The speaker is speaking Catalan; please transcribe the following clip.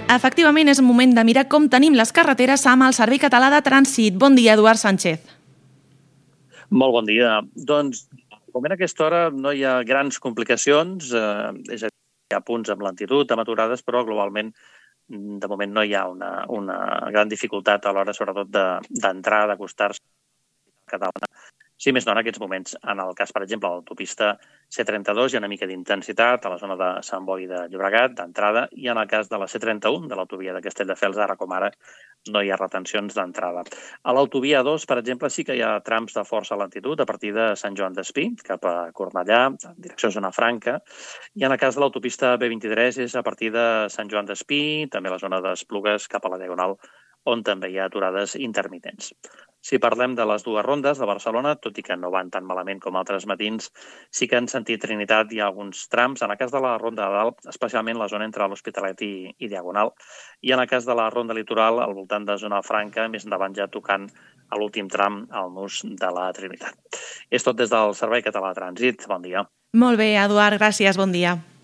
Efectivament, és un moment de mirar com tenim les carreteres amb el Servei Català de Trànsit. Bon dia, Eduard Sánchez. Molt bon dia. Doncs, com a aquesta hora no hi ha grans complicacions, és a dir, hi ha punts amb lentitud, amb aturades, però globalment de moment no hi ha una gran dificultat a l'hora, sobretot, d'entrar, d'acostar-se a Catalunya. Sí, més no en aquests moments. En el cas, per exemple, de l'autopista C32 hi ha una mica d'intensitat a la zona de Sant Boi de Llobregat, d'entrada, i en el cas de la C31, de l'autovia de Castelldefels, ara com ara, no hi ha retencions d'entrada. A l'autovia 2, per exemple, sí que hi ha trams de força lentitud a partir de Sant Joan d'Espí, cap a Cornellà, en direcció a Zona Franca, i en el cas de l'autopista B23 és a partir de Sant Joan d'Espí, també la zona d'Esplugues cap a la Diagonal, on també hi ha aturades intermitents. Si parlem de les dues rondes de Barcelona, tot i que no van tan malament com altres matins, sí que en sentit Trinitat hi ha alguns trams. En el cas de la ronda de dalt, especialment la zona entre l'Hospitalet i Diagonal, i en el cas de la ronda litoral, al voltant de Zona Franca, més endavant ja tocant a l'últim tram al nus de la Trinitat. És tot des del Servei Català de Trànsit. Bon dia. Molt bé, Eduard, gràcies, bon dia.